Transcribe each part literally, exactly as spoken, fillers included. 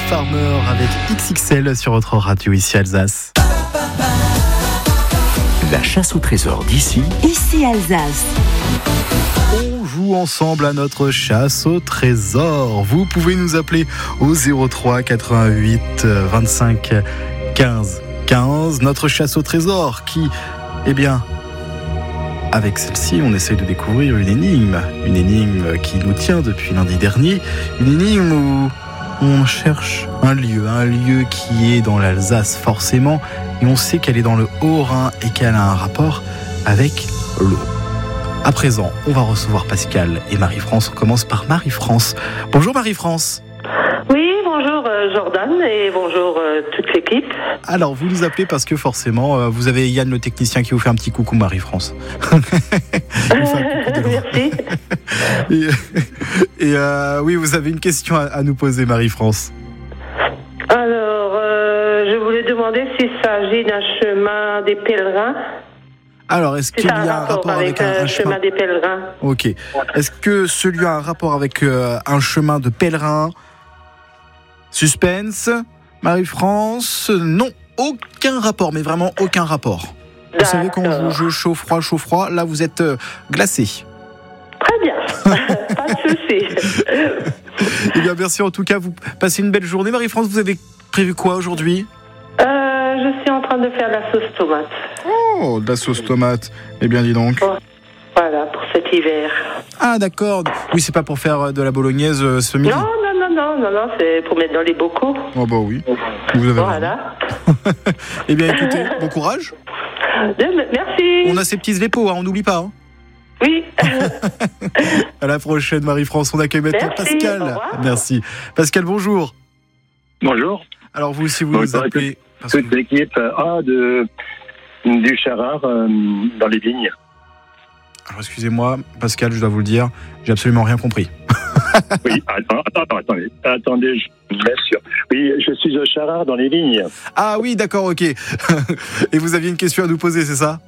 Farmer avec X X L sur votre radio ici Alsace. La chasse au trésor d'ici, ici Alsace. On joue ensemble à notre chasse au trésor. Vous pouvez nous appeler au zéro trois quatre-vingt-huit vingt-cinq quinze quinze. Notre chasse au trésor qui, eh bien, avec celle-ci, on essaye de découvrir une énigme. Une énigme qui nous tient depuis lundi dernier. Une énigme où on cherche un lieu, un lieu qui est dans l'Alsace forcément, et on sait qu'elle est dans le Haut-Rhin et qu'elle a un rapport avec l'eau. À présent, on va recevoir Pascal et Marie-France. On commence par Marie-France. Bonjour Marie-France. Oui, bonjour euh, Jordan et bonjour euh, toute l'équipe. Alors, vous nous appelez parce que forcément, euh, vous avez Yann le technicien qui vous fait un petit coucou Marie-France. Merci. et et euh, oui, vous avez une question à, à nous poser Marie-France. Alors, euh, je voulais demander s'il s'agit d'un chemin des pèlerins. Alors, est-ce qu'il y a un rapport avec, avec un, un chemin, chemin des pèlerins? Ok. Est-ce que celui a un rapport avec euh, un chemin de pèlerins? Suspense. Marie-France, non, aucun rapport, mais vraiment aucun rapport. Vous D'accord. savez quand on joue jeu chaud-froid, chaud-froid, là vous êtes euh, glacé. Très bien, pas de souci. Eh bien, merci en tout cas, vous passez une belle journée. Marie-France, vous avez prévu quoi aujourd'hui? euh, Je suis en train de faire la sauce tomate. Oh, de la sauce tomate. Eh bien, dis donc. Oh, voilà, pour cet hiver. Ah, d'accord. Oui, c'est pas pour faire de la bolognaise euh, ce midi. Non, non, non, non, non, non, c'est pour mettre dans les bocaux. Oh, bah oui. Vous avez Voilà. Eh bien, écoutez, bon courage. Merci. On a ces petits épaules, hein, on n'oublie pas. Hein. Oui. À la prochaine, Marie-France. On accueille maintenant Merci, Pascal. au revoir. Merci. Pascal, bonjour. Bonjour. Alors, vous aussi, vous Bonjour nous appelez. parce Toute que- l'équipe A de, du Charard euh, dans les vignes. Alors, excusez-moi, Pascal, je dois vous le dire, j'ai absolument rien compris. Oui, attends, attends, attendez, attendez, je me mets sur. Oui, je suis au Charard dans les vignes. Ah oui, d'accord, ok. Et vous aviez une question à nous poser, c'est ça?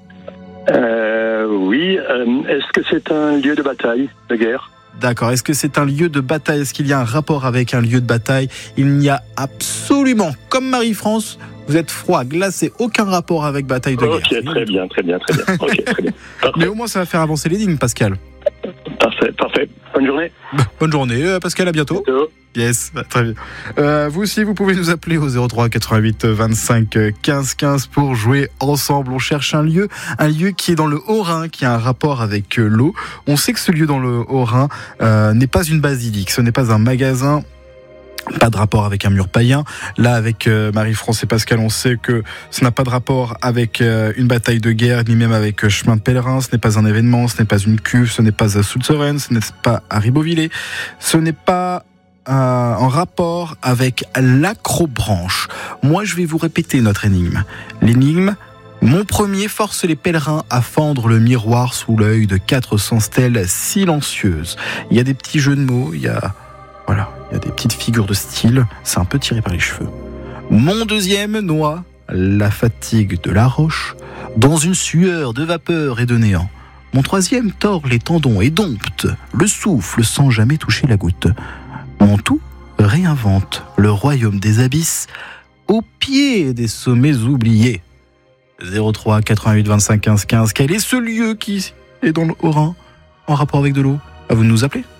Euh, oui, euh, est-ce que c'est un lieu de bataille, de guerre? D'accord. Est-ce que c'est un lieu de bataille? Est-ce qu'il y a un rapport avec un lieu de bataille? Il n'y a absolument, comme Marie-France, vous êtes froid, glacé, aucun rapport avec bataille de Ok, guerre. très bien, très bien, très bien. Ok, très bien. Parfait, Mais au moins, ça va faire avancer les lignes, Pascal. parfait, parfait. Bonne journée. Bonne journée, euh, Pascal, à bientôt. Ciao. Yes, bah, très bien. Euh, vous aussi, vous pouvez nous appeler au zéro trois quatre-vingt-huit vingt-cinq quinze quinze pour jouer ensemble. On cherche un lieu, un lieu qui est dans le Haut-Rhin, qui a un rapport avec euh, l'eau. On sait que ce lieu dans le Haut-Rhin euh, n'est pas une basilique, ce n'est pas un magasin. Pas de rapport avec un mur païen. Là, avec euh, Marie-France et Pascal, on sait que ce n'a pas de rapport avec euh, une bataille de guerre, ni même avec euh, chemin de pèlerin. Ce n'est pas un événement, ce n'est pas une cuve, ce n'est pas à Soultzeren, ce n'est pas à Ribeauvillé. Ce n'est pas euh, en rapport avec l'acrobranche. Moi, je vais vous répéter notre énigme. L'énigme: mon premier force les pèlerins à fendre le miroir sous l'œil de quatre cents stèles silencieuses. Il y a des petits jeux de mots, il y a... Voilà, il y a des petites figures de style, c'est un peu tiré par les cheveux. Mon deuxième noie la fatigue de la roche dans une sueur de vapeur et de néant. Mon troisième tord les tendons et dompte le souffle sans jamais toucher la goutte. Mon tout réinvente le royaume des abysses au pied des sommets oubliés. zéro trois quatre-vingt-huit vingt-cinq quinze quinze, quel est ce lieu qui est dans le Haut-Rhin en rapport avec de l'eau? À vous de nous appeler.